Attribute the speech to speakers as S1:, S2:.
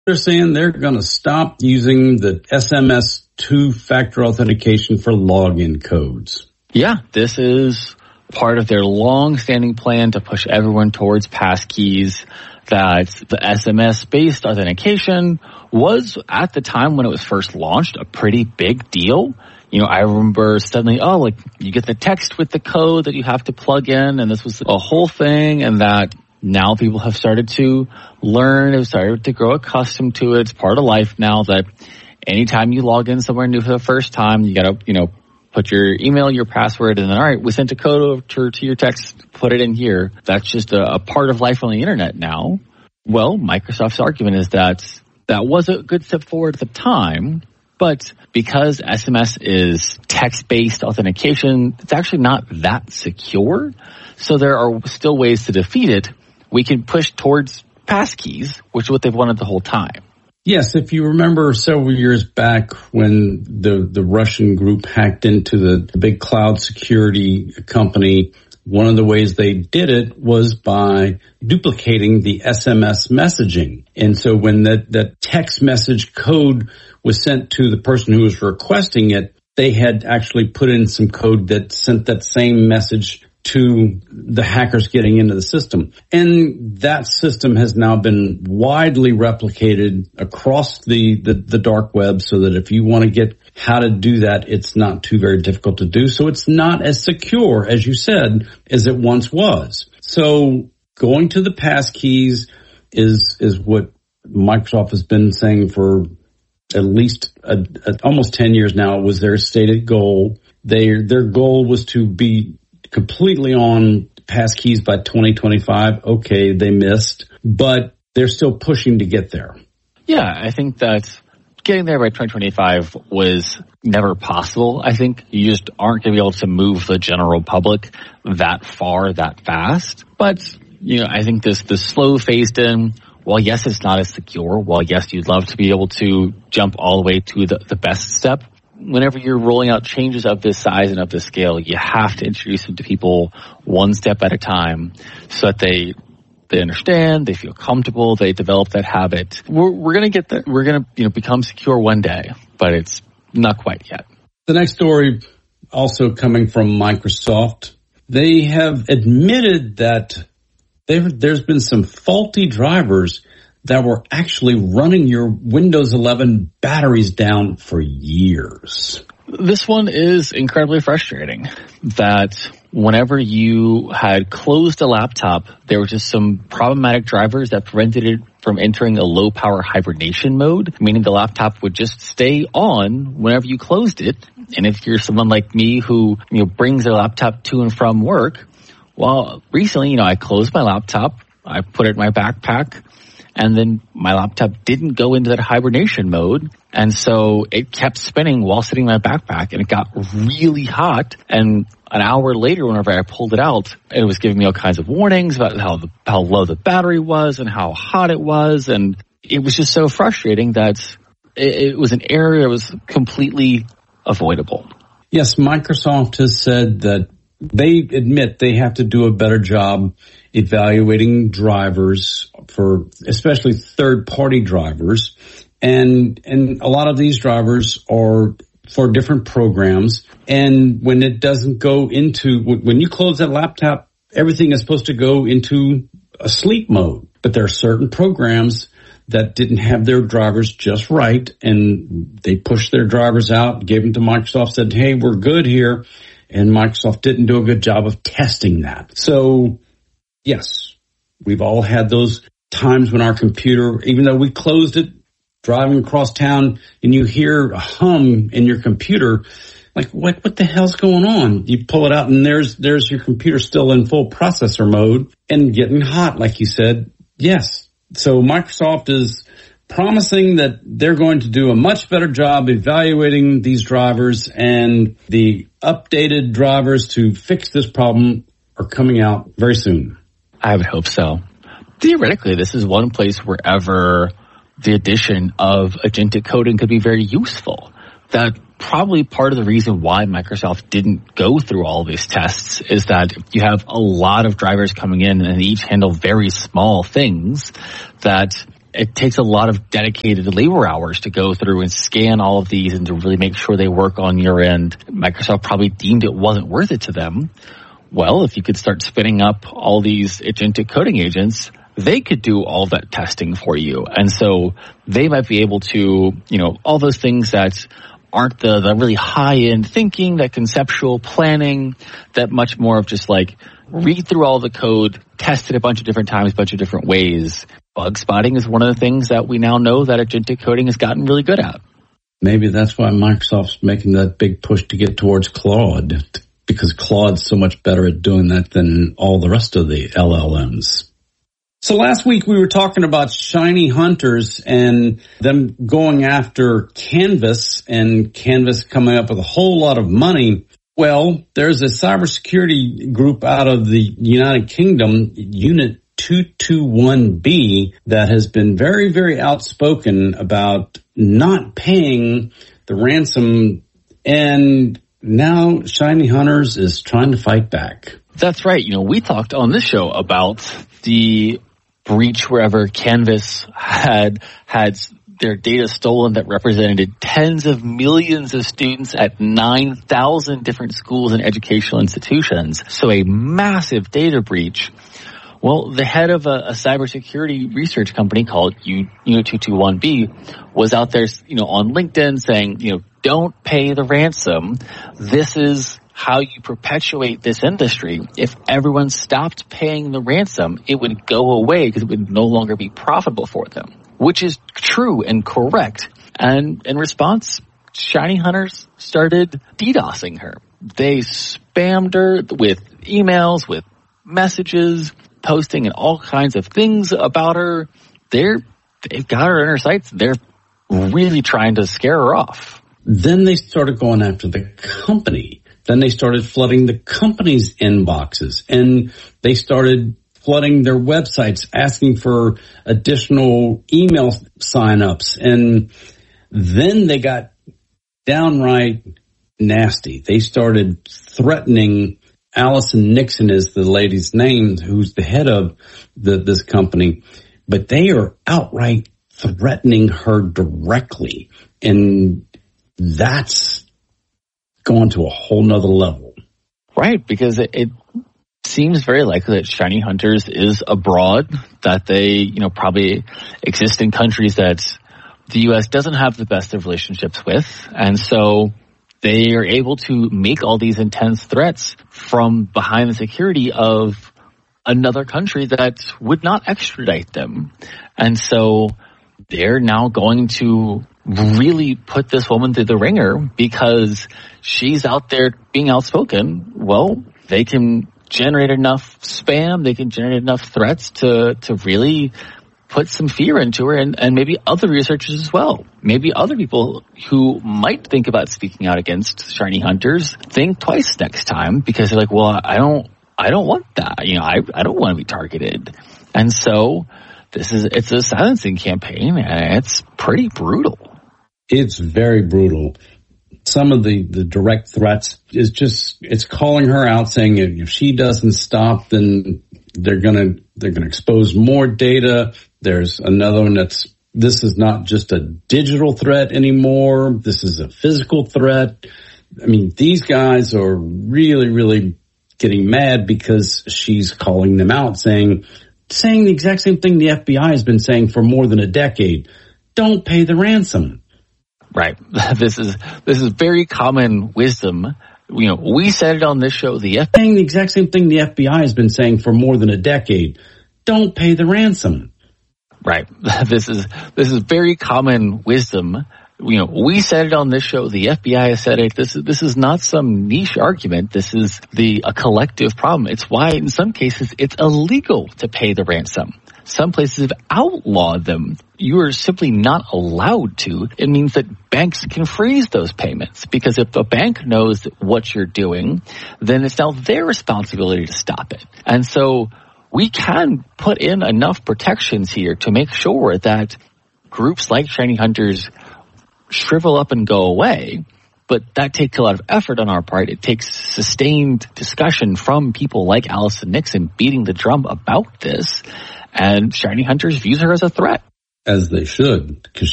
S1: They're saying they're going to stop using the SMS two-factor authentication for login codes.
S2: Yeah, this is part of their long-standing plan to push everyone towards passkeys. That the SMS-based authentication was, at the time when it was first launched, a pretty big deal. I remember suddenly, you get the text with the code that you have to plug in, and this was a whole thing, and that now people have started to learn, have started to grow accustomed to it. It's part of life now that anytime you log in somewhere new for the first time, you gotta, put your email, your password, and then, all right, we sent a code over to your text, put it in here. That's just a part of life on the internet now. Well, Microsoft's argument is that was a good step forward at the time, but because SMS is text-based authentication, it's actually not that secure. So there are still ways to defeat it. We can push towards passkeys, which is what they've wanted the whole time.
S1: Yes, if you remember several years back when the Russian group hacked into the big cloud security company, one of the ways they did it was by duplicating the SMS messaging. And so when that text message code was sent to the person who was requesting it, they had actually put in some code that sent that same message to the hackers getting into the system. And that system has now been widely replicated across the dark web so that if you want to get how to do that, it's not too very difficult to do. So it's not as secure, as you said, as it once was. So going to the passkeys is what Microsoft has been saying for at least almost 10 years now. It was their stated goal. Their goal was to be completely on passkeys by 2025. Okay, they missed, but they're still pushing to get there.
S2: Yeah, I think that getting there by 2025 was never possible. I think you just aren't going to be able to move the general public that far, that fast. But, I think this slow phased in, while yes, it's not as secure, while yes, you'd love to be able to jump all the way to the best step, whenever you're rolling out changes of this size and of this scale, you have to introduce them to people one step at a time so that they understand, they feel comfortable, they develop that habit. We're going to get there. We're going to become secure one day, but it's not quite yet.
S1: The next story also coming from Microsoft. They have admitted that there's been some faulty drivers that were actually running your Windows 11 batteries down for years.
S2: This one is incredibly frustrating. That whenever you had closed a laptop, there were just some problematic drivers that prevented it from entering a low power hibernation mode, meaning the laptop would just stay on whenever you closed it. And if you're someone like me who, brings their laptop to and from work, well, recently, I closed my laptop, I put it in my backpack, and then my laptop didn't go into that hibernation mode. And so it kept spinning while sitting in my backpack, and it got really hot. And an hour later, whenever I pulled it out, it was giving me all kinds of warnings about how low the battery was and how hot it was. And it was just so frustrating that it was an error that was completely avoidable.
S1: Yes, Microsoft has said that they admit they have to do a better job evaluating drivers, for especially third-party drivers. And a lot of these drivers are for different programs. And when it doesn't go into, when you close that laptop, everything is supposed to go into a sleep mode. But there are certain programs that didn't have their drivers just right, and they pushed their drivers out, gave them to Microsoft, said, hey, we're good here. And Microsoft didn't do a good job of testing that. So, yes, we've all had those times when our computer, even though we closed it, driving across town, and you hear a hum in your computer, like, what the hell's going on? You pull it out, and there's your computer still in full processor mode and getting hot, like you said. Yes. So Microsoft is promising that they're going to do a much better job evaluating these drivers, and the updated drivers to fix this problem are coming out very soon.
S2: I would hope so. Theoretically, this is one place wherever the addition of agentic coding could be very useful. That probably part of the reason why Microsoft didn't go through all these tests is that you have a lot of drivers coming in and they each handle very small things that it takes a lot of dedicated labor hours to go through and scan all of these and to really make sure they work on your end. Microsoft probably deemed it wasn't worth it to them. Well, if you could start spinning up all these agentic coding agents, they could do all that testing for you. And so they might be able to, all those things that aren't the really high-end thinking, that conceptual planning, that much more of just like read through all the code, test it a bunch of different times, a bunch of different ways. Bug spotting is one of the things that we now know that agentic coding has gotten really good at.
S1: Maybe that's why Microsoft's making that big push to get towards Claude, because Claude's so much better at doing that than all the rest of the LLMs. So last week we were talking about shiny hunters and them going after Canvas, and Canvas coming up with a whole lot of money. Well, there's a cybersecurity group out of the United Kingdom, Unit 221B, that has been very, very outspoken about not paying the ransom, and now Shiny Hunters is trying to fight back.
S2: That's right. We talked on this show about the breach wherever Canvas had their data stolen that represented tens of millions of students at 9,000 different schools and educational institutions. So a massive data breach. Well, the head of a cybersecurity research company called Unit 221B was out there, on LinkedIn saying, don't pay the ransom. This is how you perpetuate this industry. If everyone stopped paying the ransom, it would go away because it would no longer be profitable for them, which is true and correct. And in response, Shiny Hunters started DDoSing her. They spammed her with emails, with messages, posting and all kinds of things about her. They've got her in her sights. They're really trying to scare her off.
S1: Then they started going after the company. Then they started flooding the company's inboxes, and they started flooding their websites, asking for additional email signups. And then they got downright nasty. They started threatening. Allison Nixon is the lady's name, who's the head of this company, but they are outright threatening her directly. And that's going to a whole nother level.
S2: Right, because it seems very likely that Shiny Hunters is abroad, that they, probably exist in countries that the U.S. doesn't have the best of relationships with. And so they are able to make all these intense threats from behind the security of another country that would not extradite them. And so they're now going to really put this woman through the ringer because she's out there being outspoken. Well, they can generate enough spam, they can generate enough threats to really put some fear into her, and maybe other researchers as well. Maybe other people who might think about speaking out against Shiny Hunters think twice next time, because they're like, well, I don't want that. I don't want to be targeted. And so it's a silencing campaign, and it's pretty brutal.
S1: It's very brutal. Some of the direct threats is just, it's calling her out, saying if she doesn't stop, then they're gonna expose more data. There's another one this is not just a digital threat anymore. This is a physical threat. I mean, these guys are really, really getting mad because she's calling them out, saying the exact same thing the FBI has been saying for more than a decade. Don't pay the ransom.
S2: Right. This is very common wisdom. We said it on this show. The FBI
S1: saying the exact same thing the FBI has been saying for more than a decade. Don't pay the ransom.
S2: Right. This is very common wisdom. We said it on this show. The FBI has said it. This is not some niche argument. This is a collective problem. It's why in some cases it's illegal to pay the ransom. Some places have outlawed them. You are simply not allowed to. It means that banks can freeze those payments, because if a bank knows what you're doing, then it's now their responsibility to stop it. And so we can put in enough protections here to make sure that groups like Shiny Hunters shrivel up and go away. But that takes a lot of effort on our part. It takes sustained discussion from people like Allison Nixon beating the drum about this. And Shiny Hunters views her as a threat.
S1: as they should, because